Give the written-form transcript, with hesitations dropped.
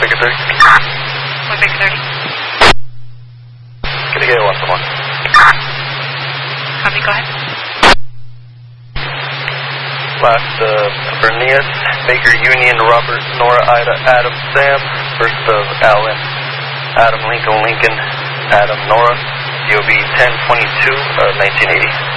Baker 30. 1 Baker 30. Get a gate 1-1. Copy, go ahead. Last, Bernias, Baker Union, Robert, Nora, Ida, Adam, Sam. First of Alan, Adam, Lincoln, Adam, Nora. DOB 1022, 1980.